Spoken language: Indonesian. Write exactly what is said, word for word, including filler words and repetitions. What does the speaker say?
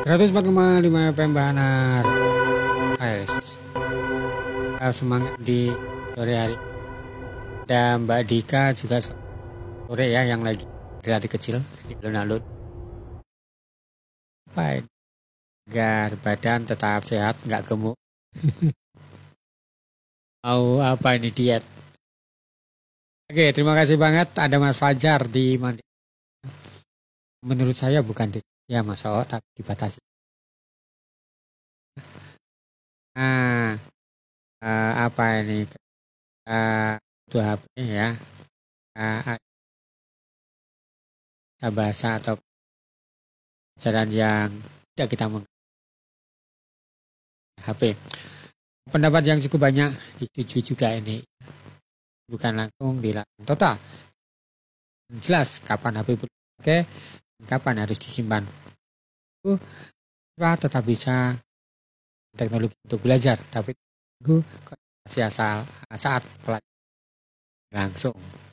seratus empat koma lima F M Banar. Guys, semangat di sore hari. Dan Mbak Dika juga sore ya, yang lagi relatif kecil di alun-alun. Baik, agar badan tetap sehat, nggak gemuk. Mau apa ini diet? Oke, terima kasih banget. Ada Mas Fajar di mana? Menurut saya bukan di ya Mas O, tapi dibatasi. Nah, uh, apa ini? Uh, itu H P ya. Uh, bahasa atau jalan yang tidak kita mengerti. H P. Pendapat yang cukup banyak disetujui juga ini. Bukan langsung bilang total. Jelas kapan H P boleh dipakai, kapan harus disimpan. Itu tetap bisa teknologi untuk belajar, tapi itu masih asal saat pelajaran langsung.